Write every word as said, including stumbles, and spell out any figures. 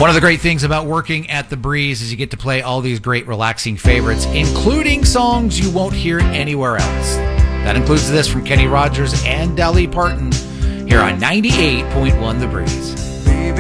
One of the great things about working at The Breeze is you get to play all these great relaxing favorites, including songs you won't hear anywhere else. That includes this from Kenny Rogers and Dolly Parton here on ninety-eight point one The Breeze.